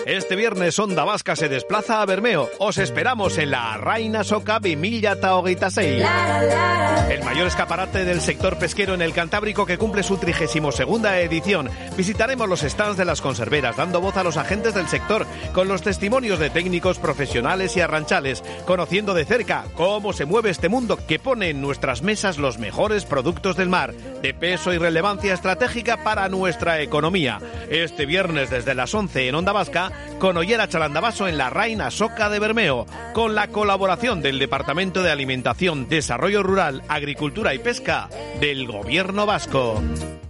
Este viernes Onda Vasca se desplaza a Bermeo. Os esperamos en la Raina Soca 2026. El mayor escaparate del sector pesquero en el Cantábrico, que cumple su 32ª edición. Visitaremos los stands de las conserveras, dando voz a los agentes del sector, con los testimonios de técnicos, profesionales y arranchales, conociendo de cerca cómo se mueve este mundo que pone en nuestras mesas los mejores productos del mar, de peso y relevancia estratégica para nuestra economía. Este viernes desde las 11 en Onda Vasca, con Ollera Chalandabaso en la Raina Soca de Bermeo, con la colaboración del Departamento de Alimentación, Desarrollo Rural, Agricultura y Pesca del Gobierno Vasco.